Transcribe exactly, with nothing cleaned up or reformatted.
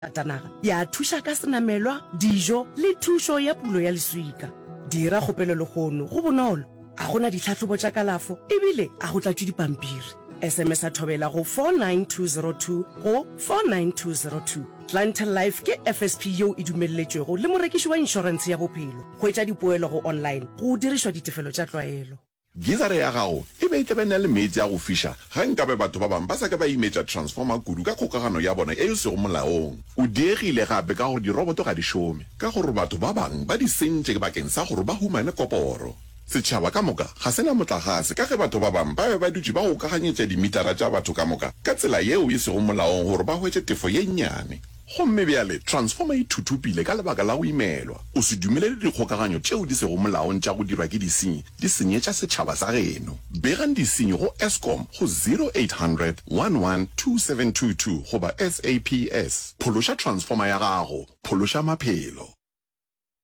Atanaga ya thusha ka senamelwa dijo le thuso ya pulo ya leswika dira kgopelo le gono go bonolo a gona ditlhatlhobo tsa kalafo ebile a go tlatse dipampiri S M S a thobela go four nine two zero two go four nine two zero two. Clientele Life ke F S P yo e dumeletswego le morekiši wa insurance ya bophelo go etsa dipoelo go online go dirishwa ditefelo tsa tlwaelo. Gizare ya gago e be tle bena le metsi a go fisha ga nka be batho ba bang ba sa ka ba imetsa transformer kudu ka kgokagano ya bona e se go molaong o diegile gape ka go di roboto ga di shome ka gore batho ba bang ba di sentse ke bakeng sa gore ba humane koporo setšhaba ka moka ga sena motlagase ka ge batho ba bang ba be ba dutse ba go kaganyetsa dimitara tša batho ka moka ka tsela yeo e se go molaong gore ba hwetse tefo ye nnyane gomme bjale transformer e thuthupile ka lebaka la go imelwa o se dumelele dikgokaganyo tšeo di sego molaong tša go dirwa ke disenyi di senyetša setšhaba sa geno begang disenyi go Eskom go zero eight hundred one one two seven two two goba S A P S phološa transformer ya gago phološa maphelo.